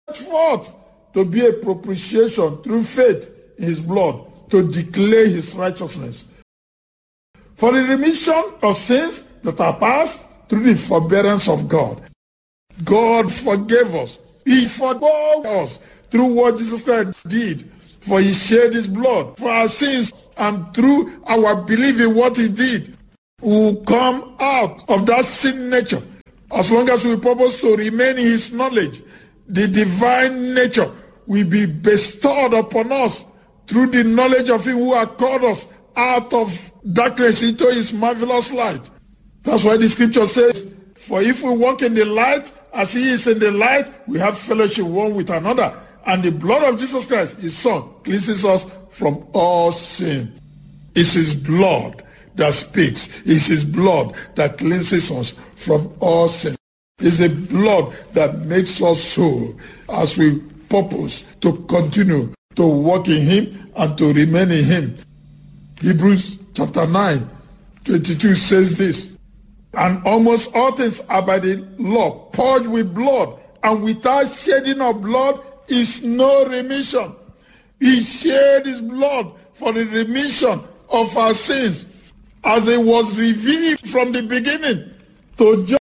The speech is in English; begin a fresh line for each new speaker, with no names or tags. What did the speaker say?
forth to be a propitiation through faith in his blood, to declare his righteousness, for the remission of sins that are past through the forbearance of God. God forgave us. He forgave us through what Jesus Christ did, for he shed his blood for our sins, and through our belief in what he did, we will come out of that sin nature. As long as we purpose to remain in his knowledge, the divine nature will be bestowed upon us through the knowledge of him who has called us out of darkness into his marvelous light. That's why the scripture says, for if we walk in the light as he is in the light, we have fellowship one with another. And the blood of Jesus Christ, his son, cleanses us from all sin. It's his blood that speaks. It's his blood that cleanses us from all sin. It's the blood that makes us so as we purpose to continue to walk in him and to remain in him. Hebrews chapter 9:22 says this, and almost all things are by the law purged with blood, and without shedding of blood is no remission. He shed his blood for the remission of our sins, as it was revealed from the beginning to